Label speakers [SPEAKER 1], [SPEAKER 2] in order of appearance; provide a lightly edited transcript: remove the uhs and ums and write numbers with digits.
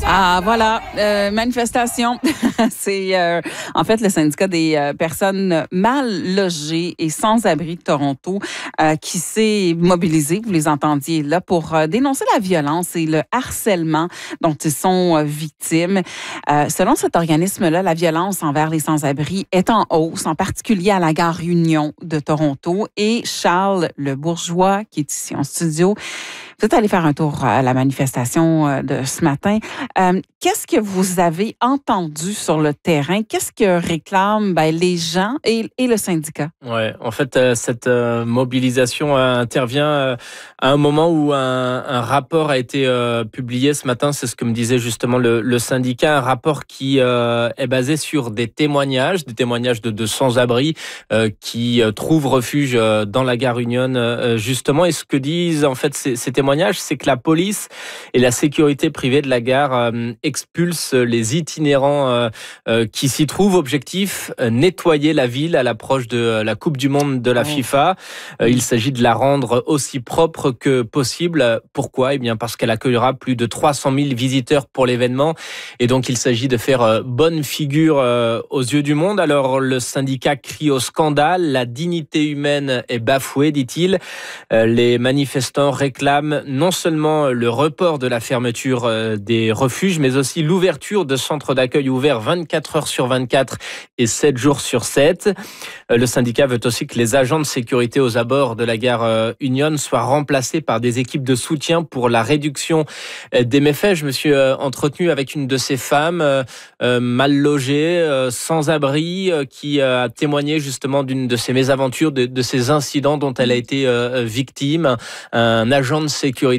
[SPEAKER 1] Ah, voilà, manifestation. C'est en fait le syndicat des personnes mal logées et sans-abri de Toronto qui s'est mobilisé, vous les entendiez là, pour dénoncer la violence et le harcèlement dont ils sont victimes. Selon cet organisme-là, la violence envers les sans-abri est en hausse, en particulier à la gare Union de Toronto. Et Charles Le Bourgeois, qui est ici en studio, vous êtes allé faire un tour à la manifestation de ce matin. Qu'est-ce que vous avez entendu sur le terrain? Qu'est-ce que réclament les gens et le syndicat?
[SPEAKER 2] Ouais, en fait, cette mobilisation intervient à un moment où un rapport a été publié ce matin. C'est ce que me disait justement le syndicat, un rapport qui est basé sur des témoignages de sans-abri qui trouvent refuge dans la gare Union justement. Et ce que disent en fait ces témoignages, c'est que la police et la sécurité privée de la gare expulsent les itinérants qui s'y trouvent. Objectif, nettoyer la ville à l'approche de la Coupe du Monde de la FIFA. Il s'agit de la rendre aussi propre que possible. Pourquoi ? Eh bien parce qu'elle accueillera plus de 300 000 visiteurs pour l'événement. Et donc il s'agit de faire bonne figure aux yeux du monde. Alors le syndicat crie au scandale. La dignité humaine est bafouée, dit-il. Les manifestants réclament non seulement le report de la fermeture des refuges, mais aussi l'ouverture de centres d'accueil ouverts 24 heures sur 24 et 7 jours sur 7. Le syndicat veut aussi que les agents de sécurité aux abords de la gare Union soient remplacés par des équipes de soutien pour la réduction des méfaits. Je me suis entretenu avec une de ces femmes mal logées, sans abri, qui a témoigné justement d'une de ces mésaventures, de ces incidents dont elle a été victime. Un agent de sécurité